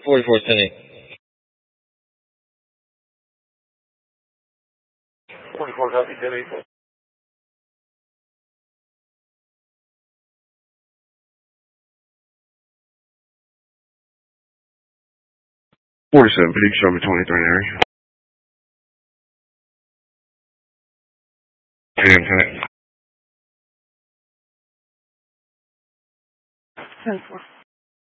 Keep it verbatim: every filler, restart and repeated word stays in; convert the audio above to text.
forty-four ten eight. forty-four copy, ten eight. forty-seven, P, show me twenty-three area. ten ten. ten four.